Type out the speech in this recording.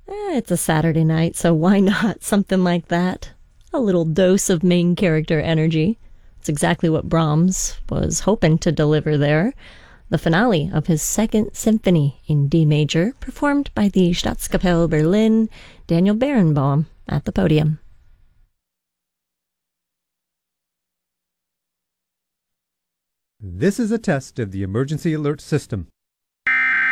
It's a Saturday night, so why not something like that? A little dose of main character energy. It's exactly what Brahms was hoping to deliver there. The finale of his Second Symphony in D major, performed by the Staatskapelle Berlin, Daniel Barenboim at the podium. This is a test of the emergency alert system.